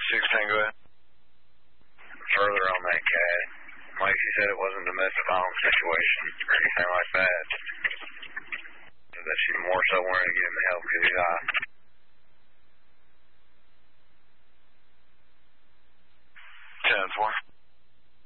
16, go ahead. Further on that cat, like she said, it wasn't a domestic violence situation or anything like that. That she more so wanted to get him help because he's